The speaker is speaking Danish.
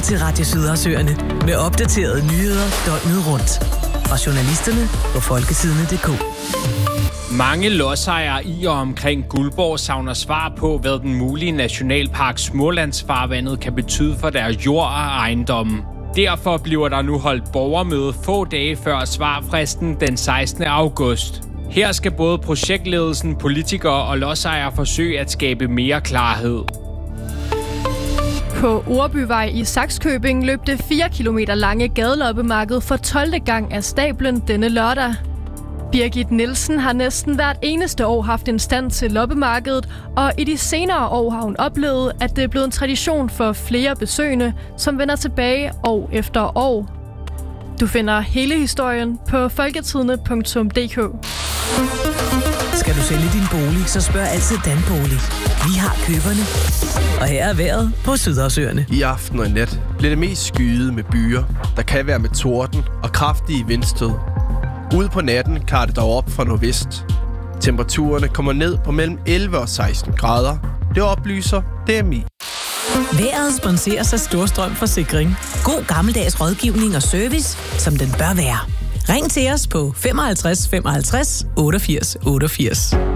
til Radio Sydersøerne med opdaterede nyheder døgnet rundt. Fra journalisterne på folketidene.dk. Mange lodsejere i og omkring Guldborg savner svar på, hvad den mulige nationalpark Smålandsfarvandet kan betyde for deres jord og ejendomme. Derfor bliver der nu holdt borgermøde få dage før svarfristen den 16. august. Her skal både projektledelsen, politikere og lodsejere forsøge at skabe mere klarhed. På Orbyvej i Sakskøbing løb det 4 kilometer lange gadeloppemarked for 12. gang af stablen denne lørdag. Birgit Nielsen har næsten hvert eneste år haft en stand til loppemarkedet, og i de senere år har hun oplevet, at det er blevet en tradition for flere besøgende, som vender tilbage år efter år. Du finder hele historien på folketidene.dk. Skal du sælge din bolig, så spørg altid Danbolig. Vi har køberne. Og her er vejret på Sydersøerne. I aften og i nat bliver det mest skyet med byer, der kan være med torden og kraftige vindstød. Ude på natten klarer det dog op fra nordvest. Temperaturerne kommer ned på mellem 11 og 16 grader. Det oplyser DMI. Vejret sponseres af Storstrøm Forsikring. God gammeldags rådgivning og service, som den bør være. Ring til os på 55 55 88 88.